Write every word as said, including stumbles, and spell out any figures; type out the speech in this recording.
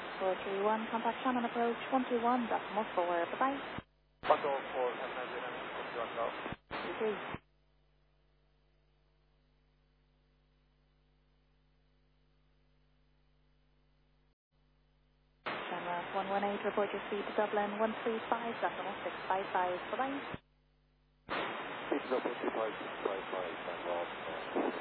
six four three one, contact Shannon approach one two one, decimal four. Bye-bye. one two four, have a nice day, one two one, go. You too. Shamrock one one eight, report your speed to Dublin one three five, decimal six five five. Bye-bye. Speed to Dublin two five six five five,